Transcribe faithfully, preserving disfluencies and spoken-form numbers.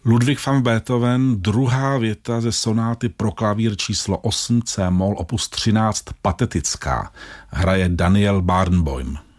Ludwig van Beethoven, druhá věta ze sonáty pro klavír číslo osm C moll opus třináct patetická. Hraje Daniel Barenboim.